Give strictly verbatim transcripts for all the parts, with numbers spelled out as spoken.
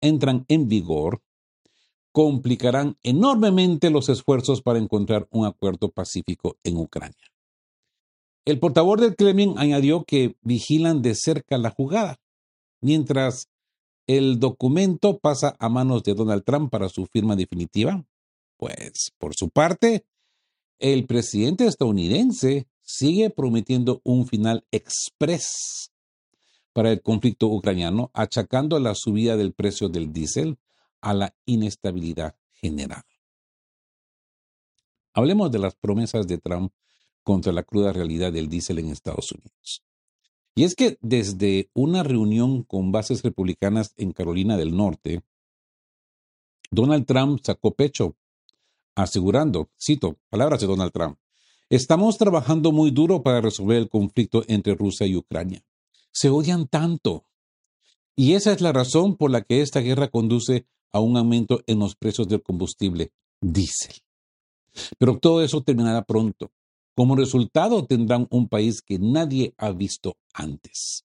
entran en vigor, complicarán enormemente los esfuerzos para encontrar un acuerdo pacífico en Ucrania. El portavoz del Kremlin añadió que vigilan de cerca la jugada, mientras el documento pasa a manos de Donald Trump para su firma definitiva. Pues, por su parte, el presidente estadounidense sigue prometiendo un final express para el conflicto ucraniano, achacando la subida del precio del diésel a la inestabilidad general. Hablemos de las promesas de Trump contra la cruda realidad del diésel en Estados Unidos. Y es que desde una reunión con bases republicanas en Carolina del Norte, Donald Trump sacó pecho, asegurando, cito, palabras de Donald Trump, estamos trabajando muy duro para resolver el conflicto entre Rusia y Ucrania. Se odian tanto. Y esa es la razón por la que esta guerra conduce a un aumento en los precios del combustible diésel. Pero todo eso terminará pronto. Como resultado tendrán un país que nadie ha visto antes.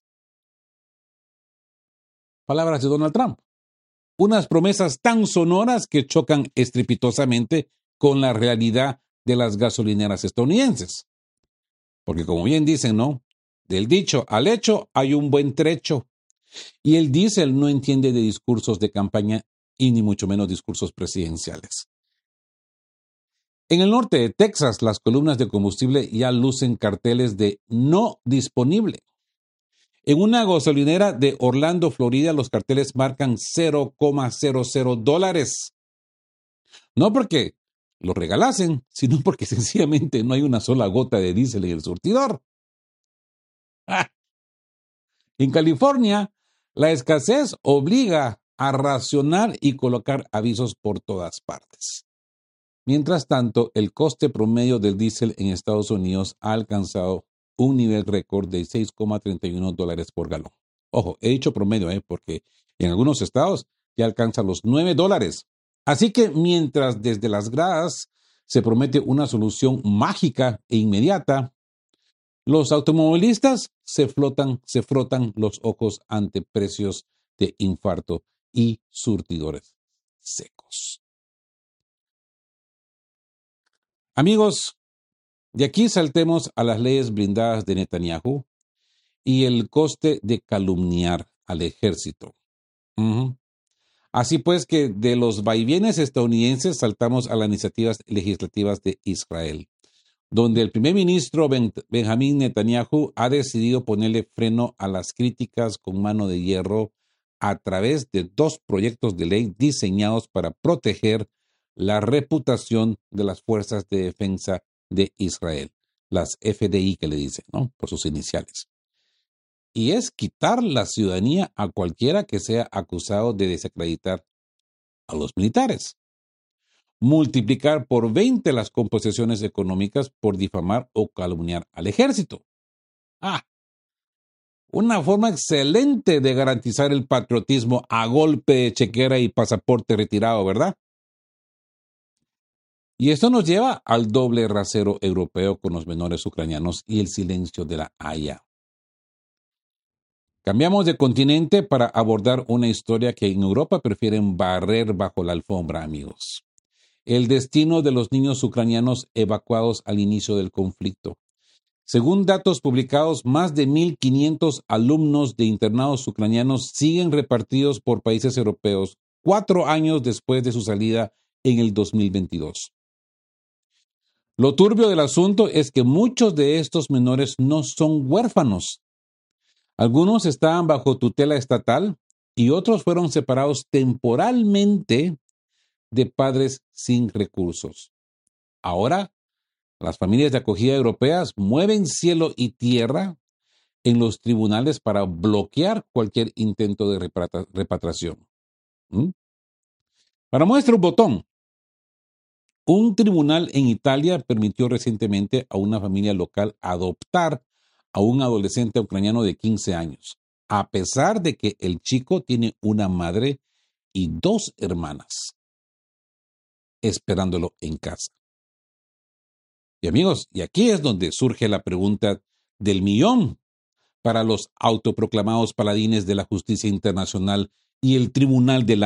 Palabras de Donald Trump. Unas promesas tan sonoras que chocan estrepitosamente con la realidad de las gasolineras estadounidenses. Porque como bien dicen, ¿no? Del dicho al hecho hay un buen trecho. Y el diésel no entiende de discursos de campaña y ni mucho menos discursos presidenciales. En el norte de Texas, las columnas de combustible ya lucen carteles de no disponible. En una gasolinera de Orlando, Florida, los carteles marcan cero coma cero cero dólares. No porque lo regalasen, sino porque sencillamente no hay una sola gota de diésel en el surtidor. ¡Ah! En California, la escasez obliga a racionar y colocar avisos por todas partes. Mientras tanto, el coste promedio del diésel en Estados Unidos ha alcanzado un nivel récord de seis coma treinta y uno dólares por galón. Ojo, he dicho promedio, ¿eh? porque en algunos estados ya alcanza los nueve dólares. Así que mientras desde las gradas se promete una solución mágica e inmediata, los automovilistas se, flotan, se frotan los ojos ante precios de infarto y surtidores secos. Amigos, de aquí saltemos a las leyes blindadas de Netanyahu y el coste de calumniar al ejército. Uh-huh. Así pues que de los vaivienes estadounidenses saltamos a las iniciativas legislativas de Israel, donde el primer ministro ben- Benjamín Netanyahu ha decidido ponerle freno a las críticas con mano de hierro a través de dos proyectos de ley diseñados para proteger la reputación de las fuerzas de defensa de Israel, las F D I que le dicen, ¿no? Por sus iniciales. Y es quitar la ciudadanía a cualquiera que sea acusado de desacreditar a los militares. Multiplicar por veinte las compensaciones económicas por difamar o calumniar al ejército. Ah, una forma excelente de garantizar el patriotismo a golpe de chequera y pasaporte retirado, ¿verdad? Y esto nos lleva al doble rasero europeo con los menores ucranianos y el silencio de la Haya. Cambiamos de continente para abordar una historia que en Europa prefieren barrer bajo la alfombra, amigos. El destino de los niños ucranianos evacuados al inicio del conflicto. Según datos publicados, más de mil quinientos alumnos de internados ucranianos siguen repartidos por países europeos cuatro años después de su salida en el dos mil veintidós. Lo turbio del asunto es que muchos de estos menores no son huérfanos. Algunos estaban bajo tutela estatal y otros fueron separados temporalmente de padres sin recursos. Ahora, las familias de acogida europeas mueven cielo y tierra en los tribunales para bloquear cualquier intento de repatra- repatriación. ¿Mm? Para muestra un botón, un tribunal en Italia permitió recientemente a una familia local adoptar a un adolescente ucraniano de quince años, a pesar de que el chico tiene una madre y dos hermanas esperándolo en casa. Y amigos, y aquí es donde surge la pregunta del millón para los autoproclamados paladines de la justicia internacional y el Tribunal de la